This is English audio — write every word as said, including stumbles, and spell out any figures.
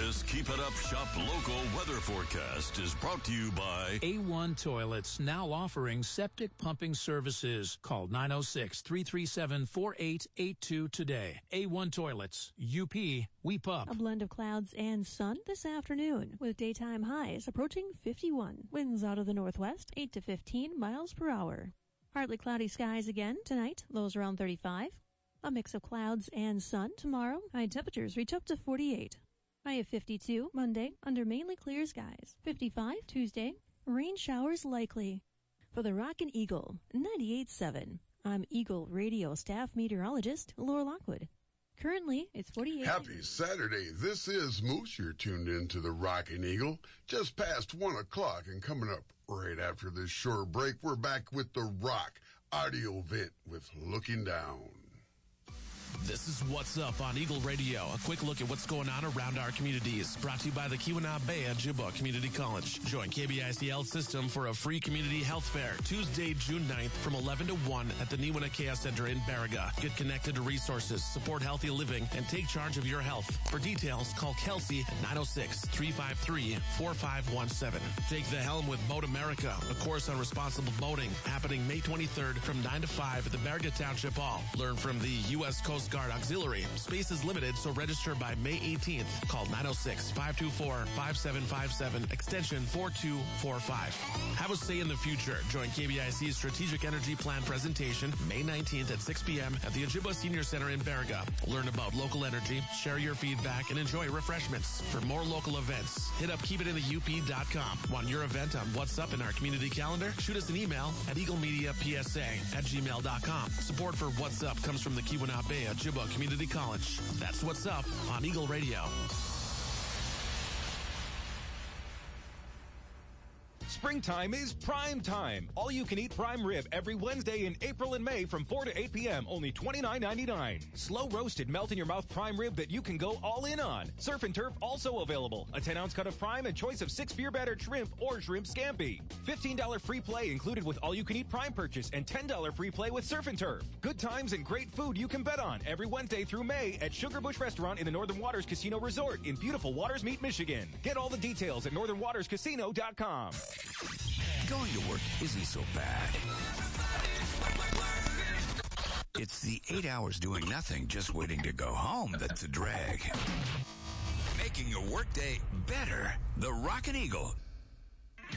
This Keep It Up Shop local weather forecast is brought to you by A one Toilets, now offering septic pumping services. Call nine oh six, three three seven, four eight eight two today. A one Toilets. U P, we pump. A blend of clouds and sun this afternoon, with daytime highs approaching fifty-one. Winds out of the northwest, eight to fifteen miles per hour. Partly cloudy skies again tonight, lows around thirty-five. A mix of clouds and sun tomorrow. High temperatures reach up to forty-eight. High of fifty-two Monday, under mainly clear skies. fifty-five Tuesday, rain showers likely. For the Rockin' Eagle, ninety-eight point seven. I'm Eagle Radio staff meteorologist Laura Lockwood. Currently, it's forty-eight. Happy Saturday. This is Moose. You're tuned in to the Rockin' Eagle. Just past one o'clock, and coming up right after this short break, we're back with the Rock audio vent with Looking Down. This is What's Up on Eagle Radio. A quick look at what's going on around our communities. Brought to you by the Keweenaw Bay Ojibwa Community College. Join K B I C Health System for a free community health fair Tuesday, June ninth from eleven to one at the Niwinakea Center in Baraga. Get connected to resources, support healthy living, and take charge of your health. For details, call Kelsey at nine oh six, three five three, four five one seven. Take the helm with Boat America, a course on responsible boating, happening May twenty-third from nine to five at the Baraga Township Hall. Learn from the U S Coast Guard Auxiliary. Space is limited, so register by May eighteenth. Call nine oh six, five two four, five seven five seven, extension four two four five. Have a say in the future. Join K B I C's Strategic Energy Plan presentation May nineteenth at six p.m. at the Ojibwa Senior Center in Baraga. Learn about local energy, share your feedback, and enjoy refreshments. For more local events, hit up keep it in the U P dot com. Want your event on What's Up in our community calendar? Shoot us an email at eaglemediapsa at gmail dot com. Support for What's Up comes from the Keweenaw Bay Ojibwa Community College. That's What's Up on Eagle Radio. Springtime is prime time. All you can eat prime rib every Wednesday in April and May from four to eight p.m. Only twenty-nine ninety-nine. Slow roasted, melt in your mouth prime rib that you can go all in on. Surf and Turf also available. A ten ounce cut of prime and choice of six beer battered shrimp or shrimp scampi. fifteen dollars free play included with all you can eat prime purchase and ten dollars free play with Surf and Turf. Good times and great food you can bet on every Wednesday through May at Sugar Bush Restaurant in the Northern Waters Casino Resort in beautiful Waters Meet, Michigan. Get all the details at northern waters casino dot com. Going to work isn't so bad. It's the eight hours doing nothing, just waiting to go home that's a drag. Making your workday better. The Rockin' Eagle